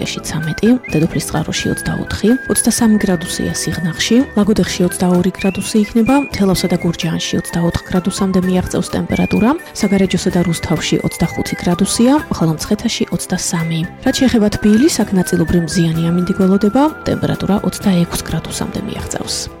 13, დედოფლის წყაროში 24, 23 გრადუსია სიღნაღში, ლაგოდეხში 22 გრადუსი იქნება, თელავსა და გურჯაანში 24 გრადუსამდე მიაღწევს ტემპერატურა, საგარეჯოსა და რუსთავში 25 გრადუსია, ხოლო მცხეთაში 23. რაც შეეხება თბილისს, აქ ნაწილობრივ მზიანი ამინდი გველოდება, ტემპერატურა 26 გრადუსამდე მიაღწევს.